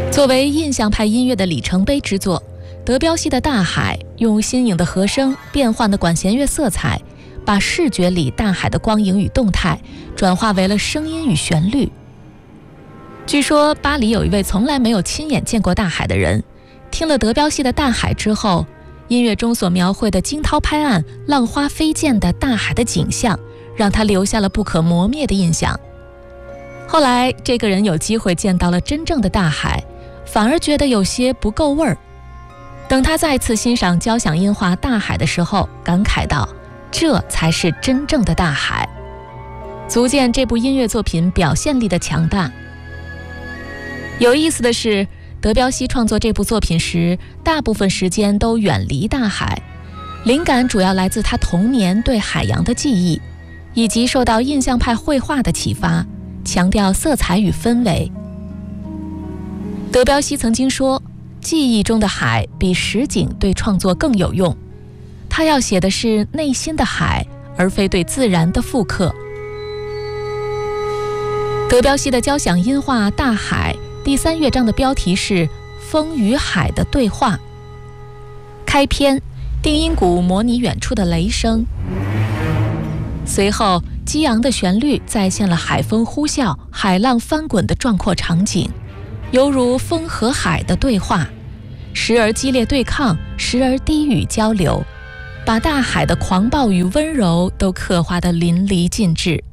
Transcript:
作为印象派音乐的里程碑之作，德彪西的《大海》用新颖的和声、变幻的管弦乐色彩，把视觉里大海的光影与动态转化为了声音与旋律。据说巴黎有一位从来没有亲眼见过大海的人，听了德彪西的《大海》之后，音乐中所描绘的惊涛拍岸、浪花飞溅的大海的景象，让他留下了不可磨灭的印象。后来这个人有机会见到了真正的大海，反而觉得有些不够味儿。等他再次欣赏交响音画《大海》的时候，感慨道：这才是真正的大海，足见这部音乐作品表现力的强大。有意思的是，德彪西创作这部作品时，大部分时间都远离大海，灵感主要来自他童年对海洋的记忆，以及受到印象派绘画的启发，强调色彩与氛围。德彪西曾经说，记忆中的海比实景对创作更有用，他要写的是内心的海，而非对自然的复刻。德彪西的交响音画《大海》第3乐章的标题是风与海的对话。开篇，定音鼓模拟远处的雷声，随后激昂的旋律再现了海风呼啸、海浪翻滚的壮阔场景，犹如风和海的对话，时而激烈对抗，时而低语交流，把大海的狂暴与温柔都刻画得淋漓尽致。